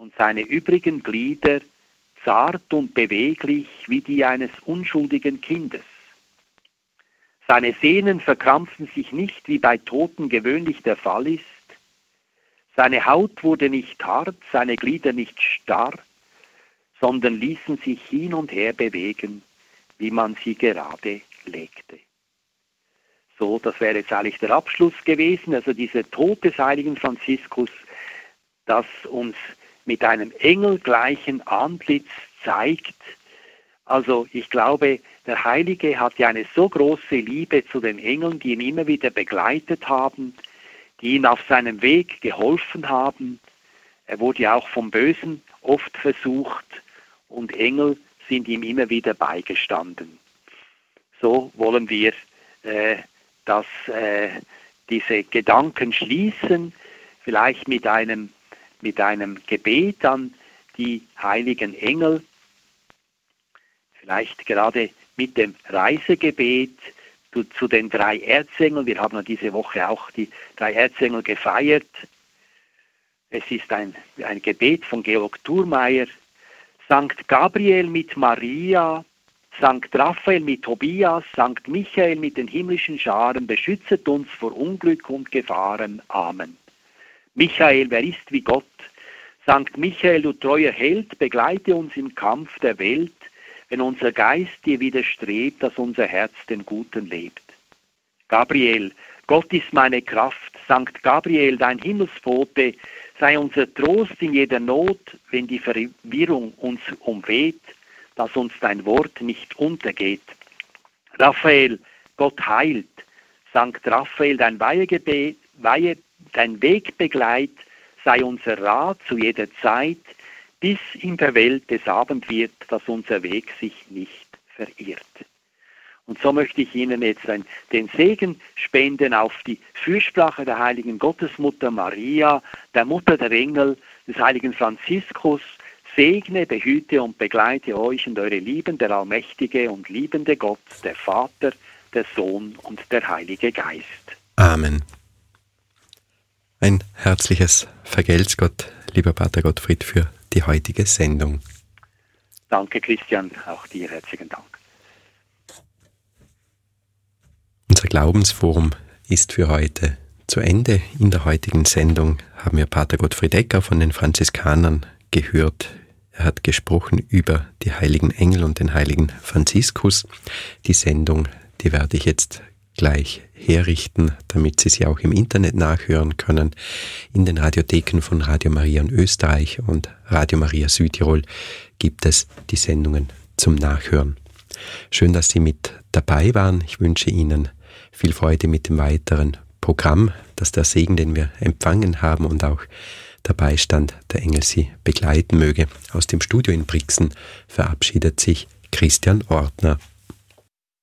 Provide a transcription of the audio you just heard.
und seine übrigen Glieder zart und beweglich wie die eines unschuldigen Kindes. Seine Sehnen verkrampften sich nicht, wie bei Toten gewöhnlich der Fall ist. Seine Haut wurde nicht hart, seine Glieder nicht starr, sondern ließen sich hin und her bewegen, wie man sie gerade legte. So, das wäre jetzt eigentlich der Abschluss gewesen, also dieser Tod des heiligen Franziskus, das uns mit einem engelgleichen Antlitz zeigt. Also ich glaube, der Heilige hat ja eine so große Liebe zu den Engeln, die ihn immer wieder begleitet haben, die ihm auf seinem Weg geholfen haben. Er wurde ja auch vom Bösen oft versucht und Engel sind ihm immer wieder beigestanden. So wollen wir diese Gedanken schließen, vielleicht mit einem Gebet an die heiligen Engel, vielleicht gerade mit dem Reisegebet zu den 3 Erzengeln. Wir haben ja diese Woche auch die 3 Erzengel gefeiert. Es ist ein Gebet von Georg Thurmeier. Sankt Gabriel mit Maria, Sankt Raphael mit Tobias, Sankt Michael mit den himmlischen Scharen, beschützet uns vor Unglück und Gefahren. Amen. Michael, wer ist wie Gott? Sankt Michael, du treuer Held, begleite uns im Kampf der Welt, wenn unser Geist dir widerstrebt, dass unser Herz den Guten lebt. Gabriel, Gott ist meine Kraft, Sankt Gabriel, dein Himmelspfote, sei unser Trost in jeder Not, wenn die Verwirrung uns umweht, dass uns dein Wort nicht untergeht. Raphael, Gott heilt, Sankt Raphael, dein Wegbegleit, sei unser Rat zu jeder Zeit, bis in der Welt es Abend wird, dass unser Weg sich nicht verirrt. Und so möchte ich Ihnen jetzt den Segen spenden auf die Fürsprache der heiligen Gottesmutter Maria, der Mutter der Engel, des heiligen Franziskus. Segne, behüte und begleite euch und eure Lieben, der allmächtige und liebende Gott, der Vater, der Sohn und der Heilige Geist. Amen. Ein herzliches Vergelt's Gott, lieber Pater Gottfried, für die heutige Sendung. Danke, Christian, auch dir herzlichen Dank. Unser Glaubensforum ist für heute zu Ende. In der heutigen Sendung haben wir Pater Gottfried Ecker von den Franziskanern gehört. Er hat gesprochen über die heiligen Engel und den heiligen Franziskus. Die Sendung, die werde ich jetzt gleich herrichten, damit Sie sie auch im Internet nachhören können. In den Radiotheken von Radio Maria in Österreich und Radio Maria Südtirol gibt es die Sendungen zum Nachhören. Schön, dass Sie mit dabei waren. Ich wünsche Ihnen viel Freude mit dem weiteren Programm, dass der Segen, den wir empfangen haben und auch der Beistand der Engel Sie begleiten möge. Aus dem Studio in Brixen verabschiedet sich Christian Ortner.